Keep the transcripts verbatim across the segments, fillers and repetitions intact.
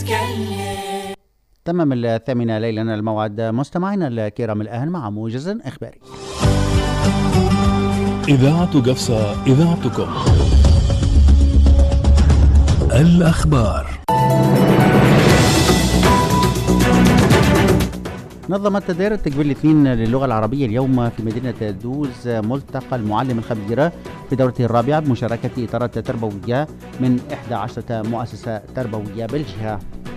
تمام الثامنة ليلا الموعد مستمعينا الكرام، الآن مع موجز إخباري. إذاعة قفصة، إذاعتكم الأخبار. نظمت دائرة تقبيل الاثنين للغة العربية اليوم في مدينة دوز ملتقى المعلم الخبير في دورته الرابعة بمشاركة إطارات تربوية من إحدى عشرة مؤسسة تربوية بالجهة.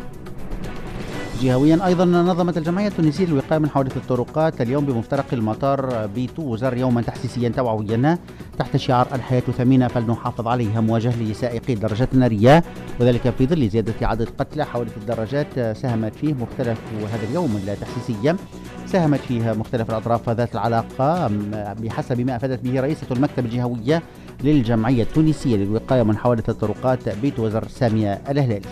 جهويا أيضا نظمت الجمعية التونسية للوقاية من حوادث الطرقات اليوم بمفترق المطار بتوزر يوما تحسيسيا توعويا تحت شعار الحياة ثمينة فلنحافظ عليها، موجه لسائقي الدراجات النارية، وذلك في ظل زيادة عدد قتلى حوادث الدراجات ساهمت فيه مختلف هذا اليوم التحسيسي ساهمت فيه مختلف الأطراف ذات العلاقة بحسب ما أفادت به رئيسة المكتب الجهوية للجمعية التونسية للوقاية من حوادث الطرقات بتوزر سامية الهلالي.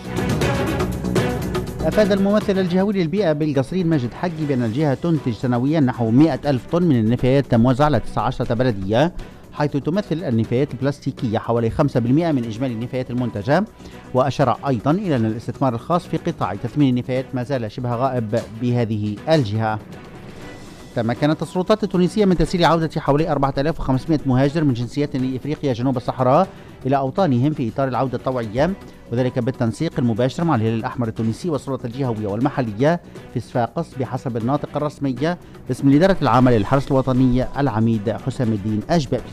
أفاد الممثل الجهوي للبيئة بالقصرين ماجد حقي بأن الجهة تنتج سنويا نحو مئة ألف طن من النفايات موزعة على تسعة عشر بلدية، حيث تمثل النفايات البلاستيكية حوالي خمسة بالمئة من إجمالي النفايات المنتجة. وأشار أيضا إلى أن الاستثمار الخاص في قطاع تثمين النفايات ما زال شبه غائب بهذه الجهة. تمكنت السلطات التونسية من تسهيل عودة حوالي أربعة آلاف وخمسمئة مهاجر من جنسيات لإفريقيا جنوب الصحراء إلى أوطانهم في إطار العودة الطوعية، وذلك بالتنسيق المباشر مع الهلال الأحمر التونسي والسلطة الجهوية والمحلية في صفاقس بحسب الناطق الرسمي باسم الإدارة العامة للحرس الوطني العميد حسام الدين أجبابي.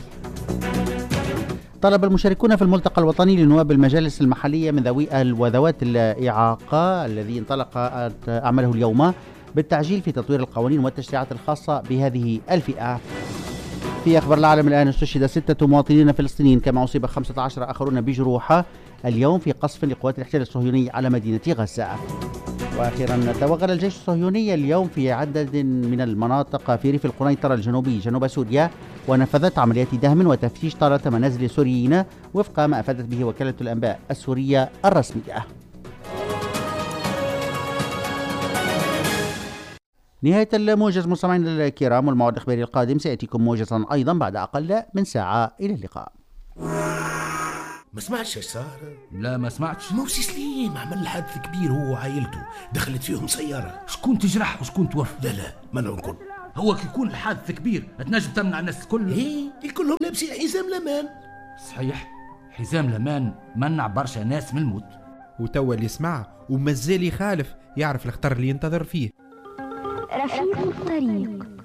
طلب المشاركون في الملتقى الوطني لنواب المجالس المحلية من ذوي وذوات الإعاقة الذي انطلقت أعماله اليوم بالتعجيل في تطوير القوانين والتشريعات الخاصة بهذه الفئة. في أخبار العالم الآن، استشهد ستة مواطنين فلسطينيين كما أصيب خمسة عشر آخرون بجروح اليوم في قصف لقوات الاحتلال الصهيوني على مدينة غزة. وأخيرا توغل الجيش الصهيوني اليوم في عدد من المناطق في ريف القنيطرة الجنوبي جنوب سوريا، ونفذت عمليات دهم وتفتيش طالة منازل سوريين وفق ما أفادت به وكالة الأنباء السورية الرسمية. نهاية الموجز مستمعينا الكرام، والموعد الإخباري القادم سيأتيكم موجزا أيضا بعد أقل من ساعة. إلى اللقاء. ما سمعتش ايش صار؟ لا ما سمعتش. موسي سليم عمل حادث كبير هو وعائلته، دخلت فيهم سيارة. شكون تجرح وشكون توفى؟ لا لا ما نقول. هو كي يكون الحادث كبير تنجم تمنع الناس الكل؟ ايه الكلهم لابسين حزام الامان. صحيح، حزام الامان منع برشا ناس من الموت. وتوا اللي يسمع ومازال يخالف يعرف الخطر اللي ينتظر فيه. رفيق الطريق.